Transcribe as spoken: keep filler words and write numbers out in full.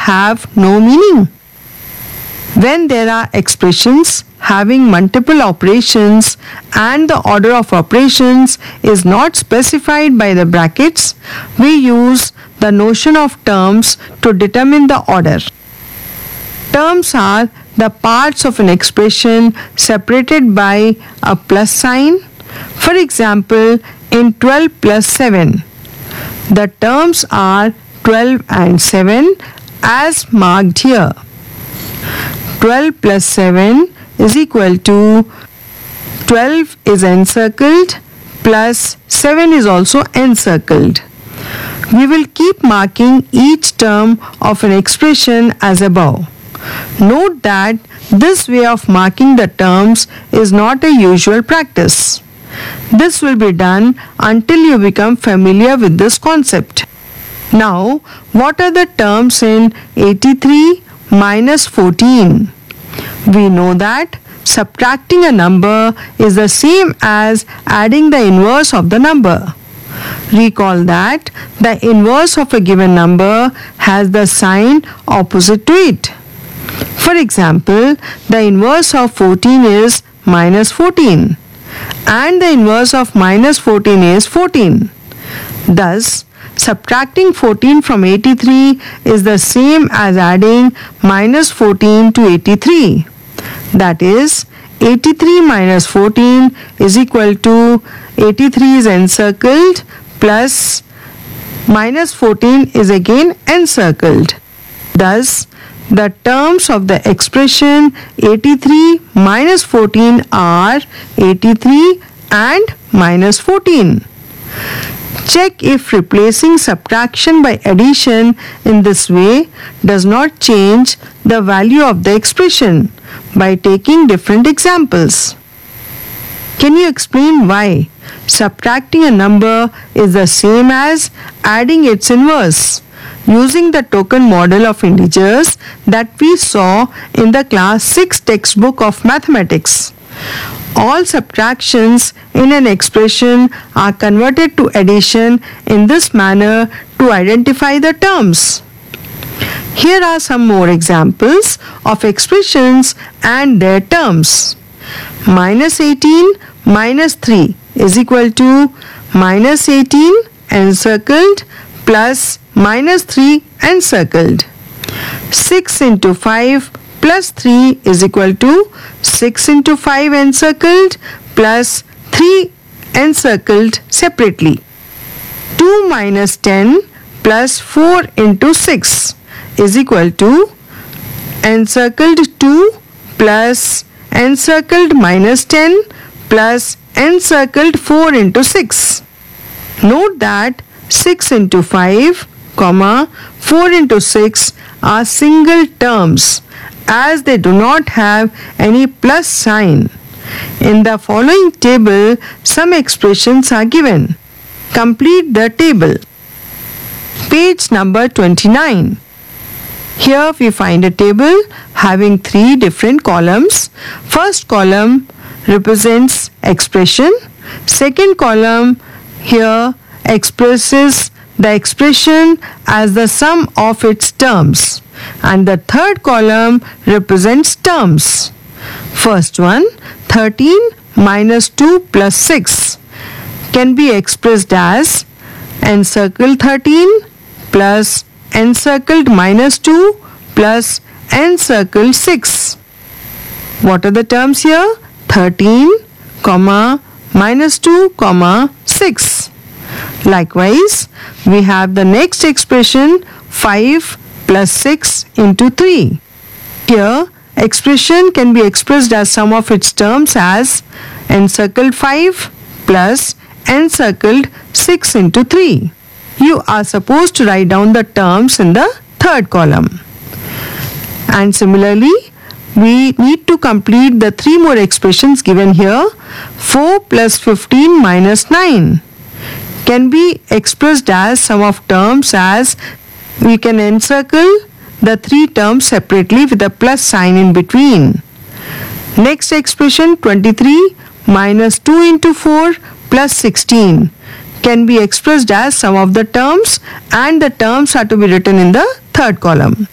have no meaning. When there are expressions having multiple operations and the order of operations is not specified by the brackets, we use the notion of terms to determine the order. Terms are the parts of an expression separated by a plus sign. For example, in twelve plus seven, the terms are twelve and seven as marked here. twelve plus seven is equal to twelve is encircled plus seven is also encircled. We will keep marking each term of an expression as above. Note that this way of marking the terms is not a usual practice. This will be done until you become familiar with this concept. Now, what are the terms in eighty-three minus fourteen? We know that subtracting a number is the same as adding the inverse of the number. Recall that the inverse of a given number has the sign opposite to it. For example, the inverse of fourteen is minus fourteen and the inverse of minus fourteen is fourteen. Thus, subtracting fourteen from eighty-three is the same as adding minus fourteen to eighty-three. That is, eighty-three minus fourteen is equal to eighty-three is encircled plus minus fourteen is again encircled. Thus, the terms of the expression eighty-three minus fourteen are eighty-three and minus fourteen. Check if replacing subtraction by addition in this way does not change the value of the expression by taking different examples. Can you explain why subtracting a number is the same as adding its inverse, using the token model of integers that we saw in the class six textbook of mathematics? All subtractions in an expression are converted to addition in this manner to identify the terms. Here are some more examples of expressions and their terms. Minus eighteen minus three is equal to minus eighteen encircled plus minus three encircled. six into five plus three is equal to six into five encircled plus three encircled separately. two minus ten plus four into six is equal to encircled two plus encircled minus ten plus encircled four into six. Note that six into five, comma, four into six are single terms as they do not have any plus sign. In the following table, some expressions are given. Complete the table. Page number twenty-nine. Here we find a table having three different columns. First column represents expression. Second column here expresses the expression as the sum of its terms. And the third column represents terms. First one, thirteen minus two plus six can be expressed as encircle thirteen plus encircled minus two plus encircled six. What are the terms here? thirteen, comma, minus two, comma, six. Likewise, we have the next expression five plus six into three. Here, expression can be expressed as sum of its terms as encircled five plus encircled six into three. You are supposed to write down the terms in the third column. And similarly, we need to complete the three more expressions given here. four plus fifteen minus nine can be expressed as sum of terms as we can encircle the three terms separately with a plus sign in between. Next expression twenty-three minus two into four plus sixteen can be expressed as sum of the terms, and the terms are to be written in the third column.